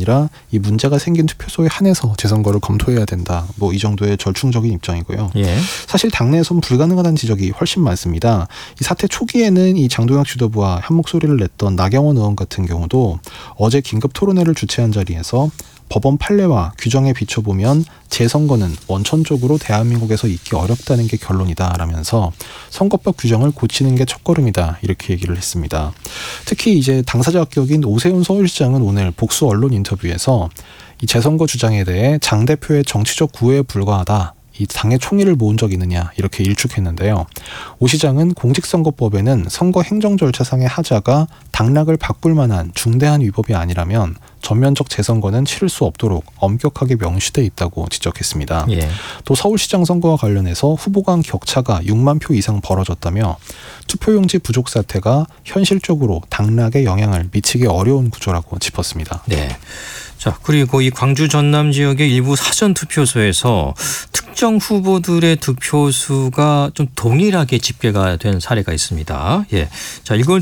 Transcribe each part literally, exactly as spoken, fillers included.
아니라 이 문제가 생긴 투표소에 한해서 재선거를 검토해야 된다. 뭐 이 정도의 절충적인 입장이고요. 예. 사실 당내에선 불가능하다는 지적이 훨씬 많습니다. 이 사태 초기에는 이 장동혁 지도부와 한 목소리를 냈던 나경원 의원 같은 경우도 어제 긴급 토론회를 주최한 자리에서 법원 판례와 규정에 비춰보면 재선거는 원천적으로 대한민국에서 있기 어렵다는 게 결론이다라면서 선거법 규정을 고치는 게 첫걸음이다 이렇게 얘기를 했습니다. 특히 이제 당사자 격인 오세훈 서울시장은 오늘 복수 언론 인터뷰에서 이 재선거 주장에 대해 장 대표의 정치적 구애에 불과하다. 이 당의 총의를 모은 적 있느냐 이렇게 일축했는데요. 오 시장은 공직선거법에는 선거 행정 절차상의 하자가 당락을 바꿀 만한 중대한 위법이 아니라면 전면적 재선거는 치를 수 없도록 엄격하게 명시돼 있다고 지적했습니다. 예. 또 서울시장 선거와 관련해서 후보 간 격차가 육만 표 이상 벌어졌다며 투표용지 부족 사태가 현실적으로 당락에 영향을 미치기 어려운 구조라고 짚었습니다. 네. 자, 그리고 이 광주 전남 지역의 일부 사전 투표소에서 특정 후보들의 득표수가 좀 동일하게 집계가 된 사례가 있습니다. 예. 자, 이걸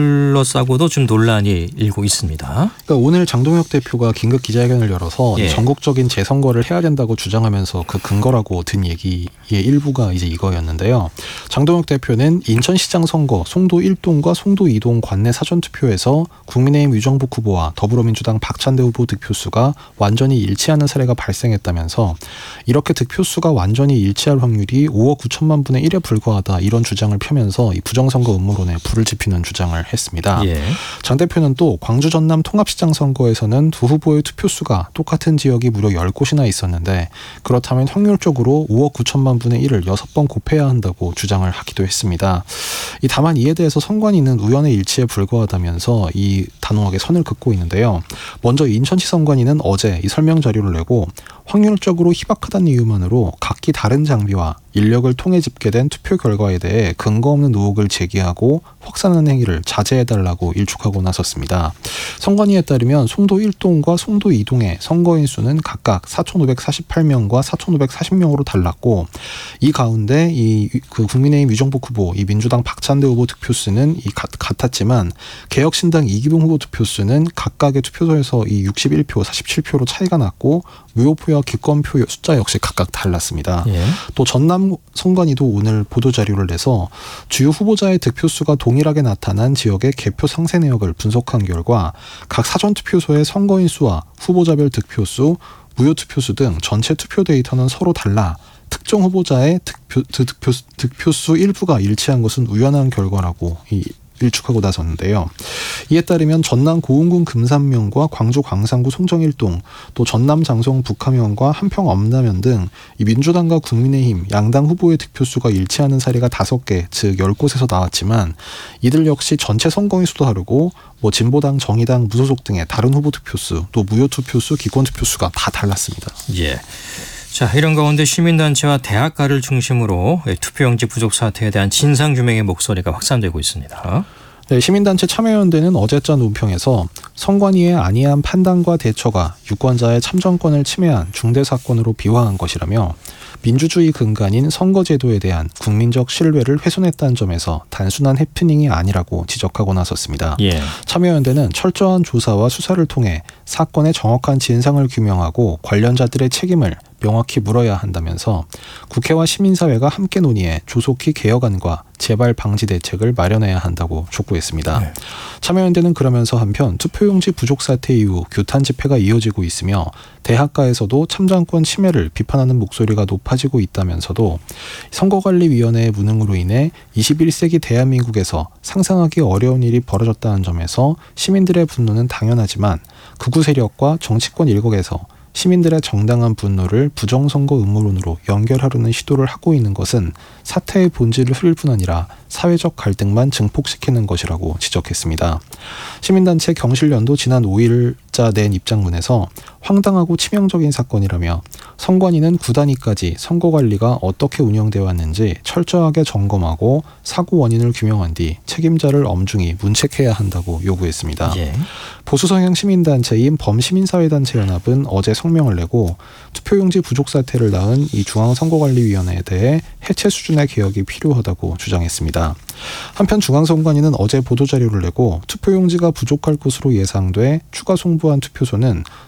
둘러싸고도 좀 논란이 일고 있습니다. 그러니까 오늘 장동혁 대표가 긴급 기자회견을 열어서 예. 전국적인 재선거를 해야 된다고 주장하면서 그 근거라고 든 얘기의 일부가 이제 이거였는데요. 장동혁 대표는 인천시장 선거 송도 일 동과 송도 이 동 관내 사전 투표에서 국민의힘 유정복 후보와 더불어민주당 박찬대 후보 득표 득표수가 완전히 일치하는 사례가 발생했다면서 이렇게 득표수가 완전히 일치할 확률이 오억 구천만 분의 일에 불과하다 이런 주장을 펴면서 이 부정선거 음모론에 불을 지피는 주장을 했습니다. 예. 장 대표는 또 광주 전남 통합시장 선거에서는 두 후보의 투표수가 똑같은 지역이 무려 열 곳이나 있었는데 그렇다면 확률적으로 오억 구천만 분의 일을 여섯 번 곱해야 한다고 주장을 하기도 했습니다. 이 다만 이에 대해서 선관위는 우연의 일치에 불과하다면서 이 단호하게 선을 긋고 있는데요. 먼저 인천시 선관위는 어제 이 설명 자료를 내고 확률적으로 희박하다는 이유만으로 각기 다른 장비와 인력을 통해 집계된 투표 결과에 대해 근거 없는 의혹을 제기하고 확산하는 행위를 자제해달라고 일축하고 나섰습니다. 선관위에 따르면 송도 일 동과 송도 이 동의 선거인 수는 각각 사천오백사십팔 명과 사천오백사십 명으로 달랐고 이 가운데 이 그 국민의힘 유정복 후보, 이 민주당 박찬대 후보 득표수는 이 가, 같았지만 개혁신당 이기붕 후보 득표수는 각각의 투표소에서 이 육십일 표, 사십칠 표로 차이가 났고 무효표와 기권표 숫자 역시 각각 달랐습니다. 예. 또 전남 선관위도 오늘 보도자료를 내서 주요 후보자의 득표수가 동일하게 나타난 지역의 개표 상세 내역을 분석한 결과 각 사전투표소의 선거인 수와 후보자별 득표수, 무효투표수 등 전체 투표 데이터는 서로 달라 특정 후보자의 득표, 득표, 득표수 일부가 일치한 것은 우연한 결과라고 이 일축하고 나섰는데요. 이에 따르면 전남 고흥군 금산면과 광주 광산구 송정 일 동, 또 전남 장성 북하면과 한평 엄라면 등 이 민주당과 국민의힘 양당 후보의 득표수가 일치하는 사례가 다섯 개, 즉 열 곳에서 나왔지만 이들 역시 전체 선거인 수도 다르고 뭐 진보당, 정의당, 무소속 등의 다른 후보 득표수, 또 무효 투표수, 기권 투표수가 다 달랐습니다. 예. 자, 이런 가운데 시민단체와 대학가를 중심으로 투표용지 부족 사태에 대한 진상규명의 목소리가 확산되고 있습니다. 네, 시민단체 참여연대는 어제자 논평에서 선관위의 안이한 판단과 대처가 유권자의 참정권을 침해한 중대사건으로 비화한 것이라며 민주주의 근간인 선거제도에 대한 국민적 신뢰를 훼손했다는 점에서 단순한 해프닝이 아니라고 지적하고 나섰습니다. 예. 참여연대는 철저한 조사와 수사를 통해 사건의 정확한 진상을 규명하고 관련자들의 책임을 명확히 물어야 한다면서 국회와 시민사회가 함께 논의해 조속히 개혁안과 재발 방지 대책을 마련해야 한다고 촉구했습니다. 네. 참여연대는 그러면서 한편 투표용지 부족 사태 이후 규탄 집회가 이어지고 있으며 대학가에서도 참정권 침해를 비판하는 목소리가 높아지고 있다면서도 선거관리위원회의 무능으로 인해 이십일 세기 대한민국에서 상상하기 어려운 일이 벌어졌다는 점에서 시민들의 분노는 당연하지만 극우 세력과 정치권 일각에서 시민들의 정당한 분노를 부정선거 음모론으로 연결하려는 시도를 하고 있는 것은 사태의 본질을 흐릴 뿐 아니라 사회적 갈등만 증폭시키는 것이라고 지적했습니다. 시민단체 경실련도 지난 오 일자 낸 입장문에서 황당하고 치명적인 사건이라며 선관위는 구 단위까지 선거관리가 어떻게 운영되어 왔는지 철저하게 점검하고 사고 원인을 규명한 뒤 책임자를 엄중히 문책해야 한다고 요구했습니다. 예. 보수성향 시민단체인 범시민사회단체연합은 어제 성명을 내고 투표용지 부족 사태를 낳은 이 중앙선거관리위원회에 대해 해체 수준의 개혁이 필요하다고 주장했습니다. 한편 중앙선관위는 어제 보도자료를 내고 투표용지가 부족할 것으로 예상돼 추가 송부한 투표소는